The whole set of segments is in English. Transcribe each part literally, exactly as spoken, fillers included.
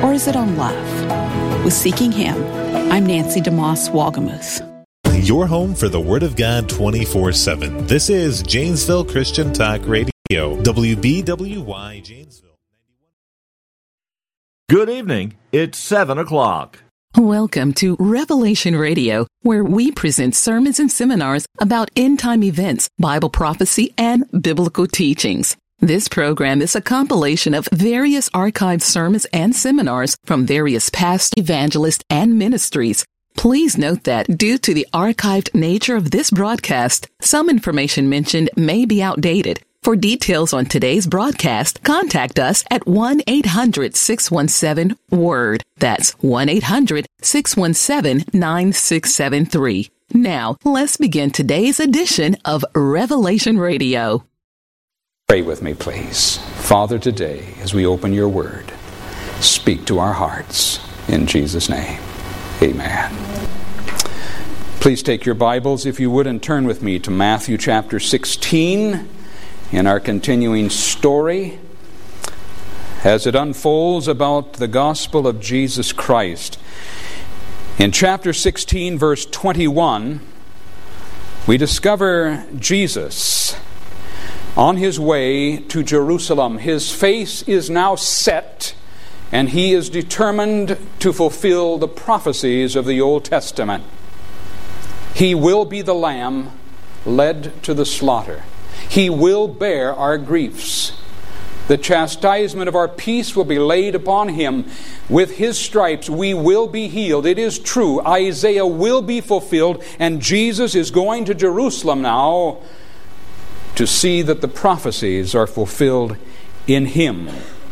Or is it on love? With Seeking Him, I'm Nancy DeMoss Wolgemuth. Your home for the Word of God twenty-four seven. This is Janesville Christian Talk Radio, W B W Y Janesville. Good evening. It's seven o'clock. Welcome to Revelation Radio, where we present sermons and seminars about end-time events, Bible prophecy, and biblical teachings. This program is a compilation of various archived sermons and seminars from various past evangelists and ministries. Please note that due to the archived nature of this broadcast, some information mentioned may be outdated. For details on today's broadcast, contact us at one eight hundred six one seven WORD. That's one eight hundred six one seven nine six seven three. Now, let's begin today's edition of Revelation Radio. Pray with me, please. Father, today, as we open your word, speak to our hearts. In Jesus' name, amen. Please take your Bibles, if you would, and turn with me to Matthew chapter sixteen. In our continuing story, as it unfolds about the gospel of Jesus Christ. In chapter sixteen, verse twenty-one, we discover Jesus on his way to Jerusalem. His face is now set, and he is determined to fulfill the prophecies of the Old Testament. He will be the Lamb led to the slaughter. He will bear our griefs. The chastisement of our peace will be laid upon him. With his stripes we will be healed. It is true. Isaiah will be fulfilled, and Jesus is going to Jerusalem now to see that the prophecies are fulfilled in him.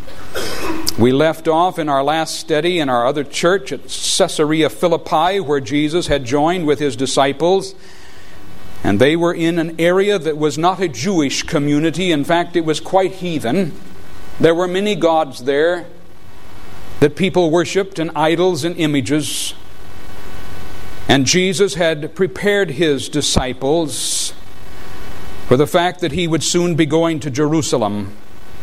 We left off in our last study in our other church at Caesarea Philippi, where Jesus had joined with his disciples. And they were in an area that was not a Jewish community. In fact, it was quite heathen. There were many gods there that people worshipped, and idols and images. And Jesus had prepared his disciples for the fact that he would soon be going to Jerusalem.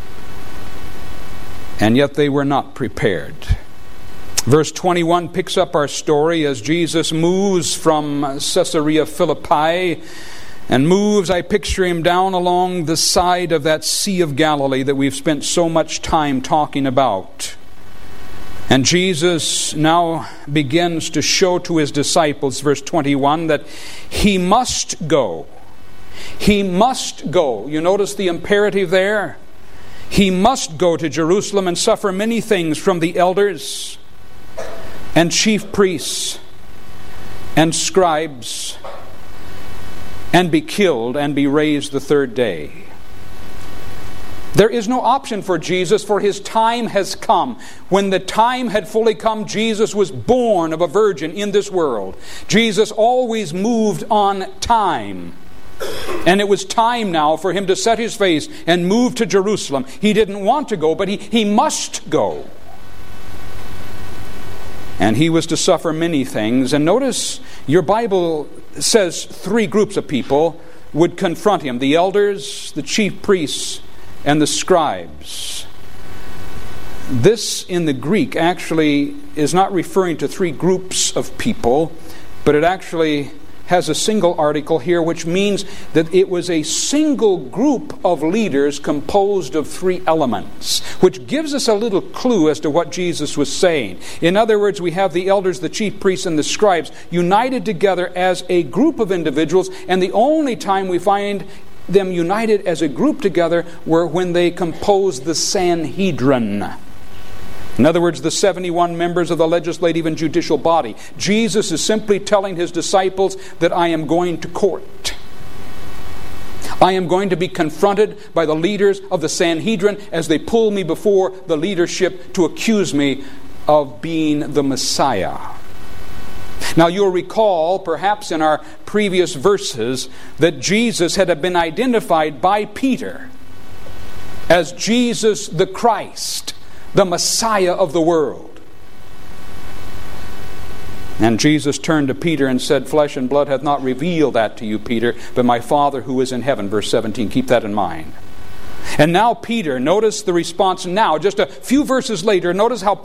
And yet they were not prepared. Verse twenty-one picks up our story as Jesus moves from Caesarea Philippi and moves, I picture him, down along the side of that Sea of Galilee that we've spent so much time talking about. And Jesus now begins to show to his disciples, verse twenty-one, that he must go. He must go. You notice the imperative there? He must go to Jerusalem and suffer many things from the elders and chief priests and scribes, and be killed and be raised the third day. There is no option for Jesus, for his time has come. When the time had fully come, Jesus was born of a virgin in this world. Jesus always moved on time. And it was time now for him to set his face and move to Jerusalem. He didn't want to go, but he, he must go. And he was to suffer many things. And notice your Bible says three groups of people would confront him: the elders, the chief priests, and the scribes. This in the Greek actually is not referring to three groups of people, but it actually has a single article here, which means that it was a single group of leaders composed of three elements, which gives us a little clue as to what Jesus was saying. In other words, we have the elders, the chief priests, and the scribes united together as a group of individuals, and the only time we find them united as a group together were when they composed the Sanhedrin. In other words, the seventy-one members of the legislative and judicial body. Jesus is simply telling his disciples that I am going to court. I am going to be confronted by the leaders of the Sanhedrin as they pull me before the leadership to accuse me of being the Messiah. Now you'll recall, perhaps in our previous verses, that Jesus had been identified by Peter as Jesus the Christ, the Messiah of the world. And Jesus turned to Peter and said, "Flesh and blood hath not revealed that to you, Peter, but my Father who is in heaven." Verse seventeen, keep that in mind. And now Peter, notice the response now, just a few verses later, notice how